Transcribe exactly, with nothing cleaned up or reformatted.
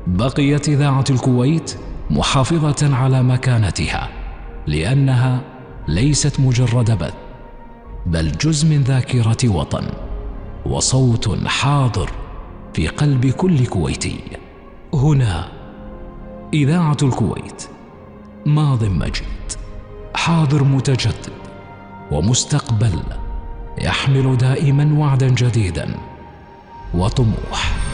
بقيت إذاعة الكويت محافظة على مكانتها، لأنها ليست مجرد بث، بل جزء من ذاكرة وطن، وصوت حاضر في قلب كل كويتي. هنا إذاعة الكويت، ماض مجيد، حاضر متجدد، ومستقبل يحمل دائما وعدا جديدا وطموح.